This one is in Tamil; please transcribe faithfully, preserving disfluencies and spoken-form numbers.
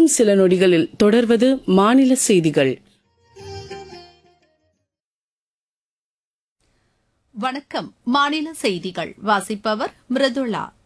இன்னும் சில நொடிகளில் தொடர்வது மாநில செய்திகள். வணக்கம். மாநில செய்திகள் வாசிப்பவர் மிருதுளா.